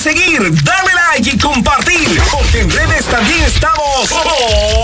seguir, darle like y compartir, porque en redes también estamos